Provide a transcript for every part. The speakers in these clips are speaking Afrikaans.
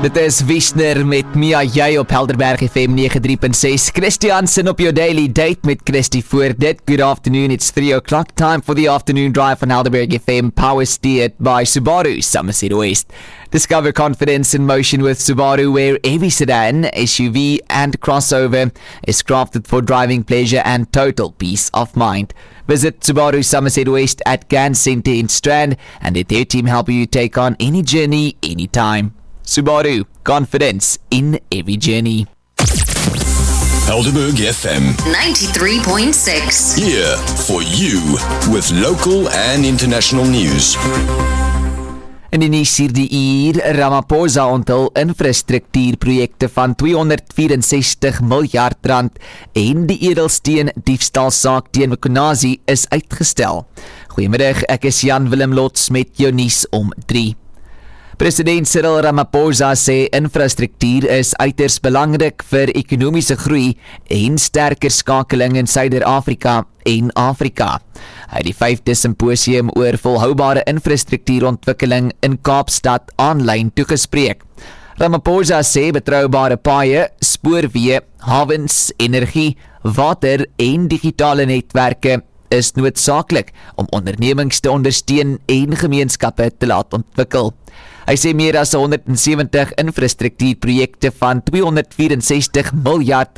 Dit is Wiesner met Mia Jy op Helderberg FM 93.6. Christiansen op jou daily date met Christy voor dit. Good afternoon, it's 3 o'clock. Time for the afternoon drive on Helderberg FM, power steered by Subaru, Somerset West. Discover confidence in motion with Subaru, where every sedan, SUV and crossover is crafted for driving pleasure and total peace of mind. Visit Subaru Somerset West at Gans Centre in Strand and let their team help you take on any journey, anytime. Subaru, confidence in every journey. Helderberg FM 93.6. Here for you with local and international news. In die nuus hierdie uur, Ramaphosa onthul infrastruktuurprojekte van R264 miljard en die edelsteen diefstalsaak teen Mkonazi is uitgestel. Goeiemiddag, ek is Jan Willem Lots met jou nuus om 3. President Cyril Ramaphosa sê infrastruktuur is uiters belangrik vir ekonomiese groei en sterker skakeling in Suider-Afrika en Afrika. Hy het die 5de simposium oor volhoubare infrastruktuurontwikkeling in Kaapstad aanlyn toegespreek. Ramaphosa sê betroubare paaie, spoorweë, hawens, energie, water en digitale netwerke is noodsaaklik om ondernemings te ondersteun en gemeenskappe te laat ontwikkel. Hy sê meer as 170 infrastruktuurprojekte van R264 miljard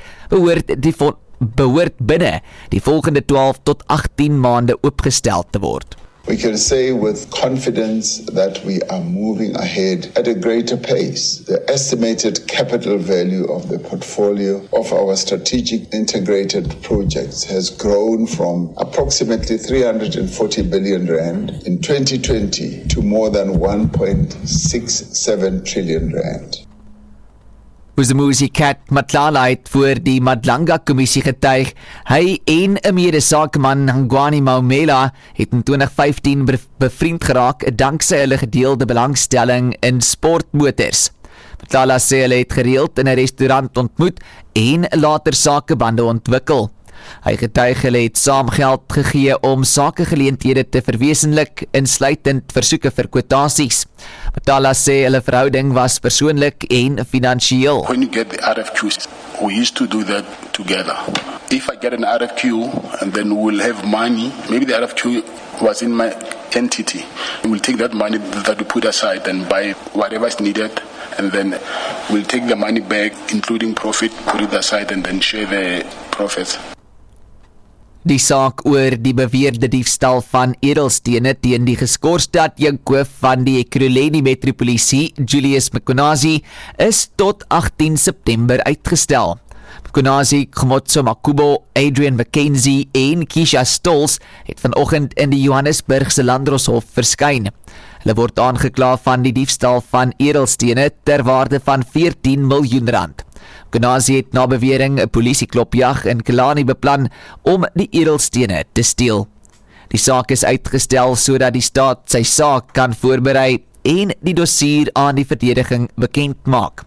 behoort binne die volgende 12 tot 18 maande oopgestel te word. We can say with confidence that we are moving ahead at a greater pace. The estimated capital value of the portfolio of our strategic integrated projects has grown from approximately 340 billion rand in 2020 to more than 1.67 trillion rand. Vusimuzi Kat Matlala het voor die Madlanga-kommissie getuig. Hy en 'n medesakeman, Hangwani Maumela, het in 2015 bevriend geraak danksy hulle gedeelde belangstelling in sportmotors. Matlala sê hulle het gereeld in 'n restaurant ontmoet en later sakebande ontwikkel. Hy getuig hulle het saam geld gegee om sakegeleenthede te verwesenlik, insluitend versoeke vir kwotasies. Matala sê hulle verhouding was persoonlik en finansiëel. When you get the RFQs, we used to do that together. If I get an RFQ and then we'll have money, maybe the RFQ was in my entity. We'll take that money that we put aside and buy whatever is needed, and then we'll take the money back, including profit, put it aside and then share the profits. Die saak oor die beweerde diefstal van edelstene teen die geskorste adjunkhoof van die Ekurhuleni Metropolisie, Julius Mkonazi, is tot 18 September uitgestel. Mkonazi, Khomotso Makubo, Adrian McKenzie en Keisha Stolz het vanoggend in die Johannesburgse Landdroshof verskyn. Hulle word aangekla van die diefstal van edelstene ter waarde van R14 miljoen. Mkonazi het na bewering 'n polisieklopjag in Killarney beplan om die edelstene te steel. Die saak is uitgestel sodat die staat sy saak kan voorberei en die dossier aan die verdediging bekend maak.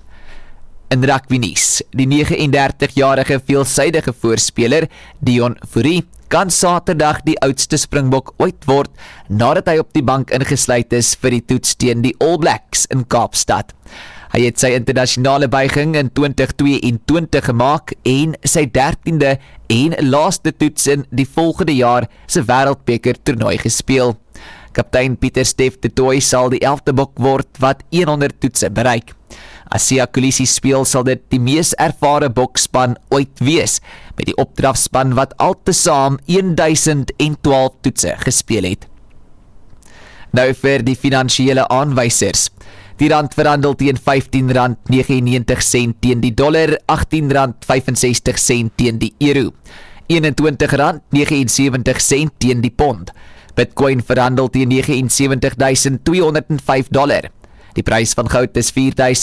In rugby nuus, die 39-jarige veelsidige voorspeler Dion Fourie kan Saterdag die oudste Springbok ooit word nadat hy op die bank ingesluit is vir die toets teen die All Blacks in Kaapstad. Hy het sy internasionale buiging in 2022 gemaak en sy 13de en laaste toets in die volgende jaar se wêreldbeker toernooi gespeel. Kaptein Pieter Stef de Tooy sal die 11de bok word wat 100 toetse bereik. As Siya Kolisi speel sal dit die mees ervare bokspan ooit wees, met die opdrafspan wat altesaam 1012 toetse gespeel het. Nou vir die finansiële aanwysers. Die rand verhandel teen R15.99 teen die dollar, R18.65 teen die euro, R21.79 teen die pond. Bitcoin verhandel teen $79,205. Die prys van goud is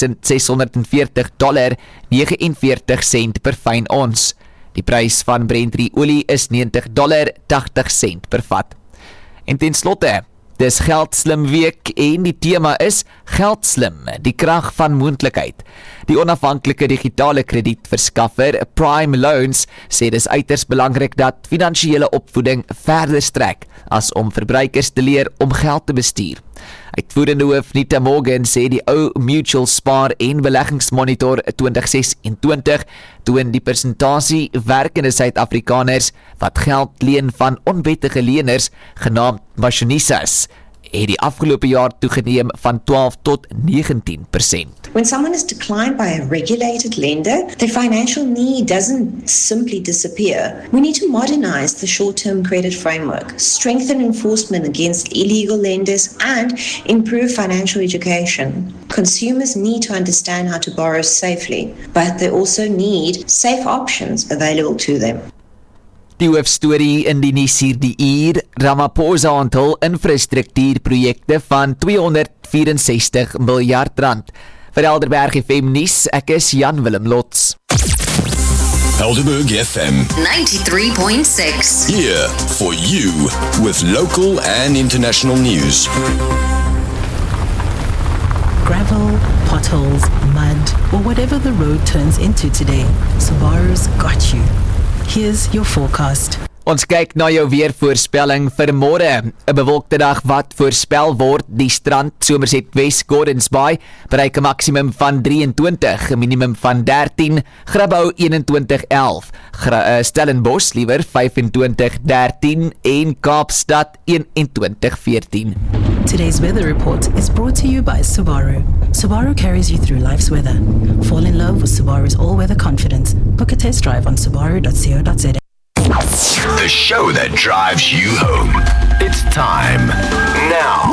$4,640.49 per fyn ons. Die prys van Brent olie is $90.80 per vat. En ten slotte, dis Geldslim week en die tema is Geldslim, die krag van moontlikheid. Die onafhanklike digitale kredietverskaffer Prime Loans sê dis uiters belangrik dat finansiële opvoeding verder strek as om verbruikers te leer om geld te bestuur. Uitvoerende hoof Nita Morgan sê die ou Mutual Spar en Beleggingsmonitor 2026 toon die persentasie werkende Suid-Afrikaners wat geld leen van onwettige leners genaamd Mashonisas het die afgelope jaar toegeneem van 12 tot 19%. When someone is declined by a regulated lender, their financial need doesn't simply disappear. We need to modernize the short-term credit framework, strengthen enforcement against illegal lenders, and improve financial education. Consumers need to understand how to borrow safely, but they also need safe options available to them. Die hoofstorie in die nuus hierdie uur, Ramaphosa onthul infrastruktuurprojekte van 264 miljard rand. Vir Helderberg FM nuus, ek is Jan Willem Lots. Helderberg FM 93.6. here for you with local and international news. Gravel, potholes, mud, or whatever the road turns into today, Subaru's got you. Here's your forecast. Ons kyk na jou weervoorspelling vir môre. 'n Bewolkte dag wat voorspel word. Die strand Somerset West Gordons Bay bereik 'n maksimum van 23, 'n minimum van 13, Grabouw 21-11, Stellenbosch liewer 25-13 en Kaapstad 21-14. Today's weather report is brought to you by Subaru. Subaru carries you through life's weather. Fall in love with Subaru's all-weather confidence. Book a test drive on subaru.co.za. The show that drives you home. It's time now.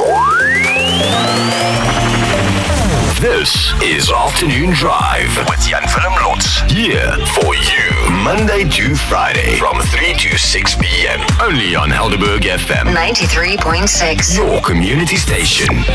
This is Afternoon Drive with Jan Willem Lots. Here for you, Monday to Friday from 3 to 6 p.m. Only on Helderberg FM 93.6. Your community station.